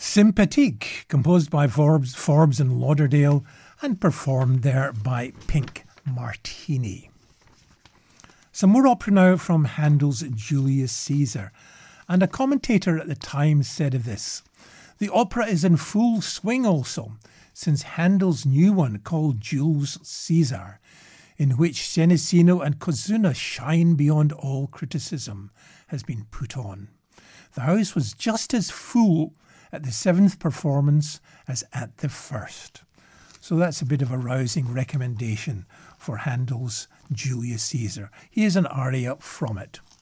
Sympathique, composed by Forbes and Lauderdale and performed there by Pink Martini. Some more opera now from Handel's Julius Caesar, and a commentator at the time said of this, "The opera is in full swing also, since Handel's new one called Jules Caesar, in which Senesino and Kozuna shine beyond all criticism, has been put on. The house was just as full at the 7th performance as at the 1st. So that's a bit of a rousing recommendation for Handel's Julius Caesar. Here's an aria from it.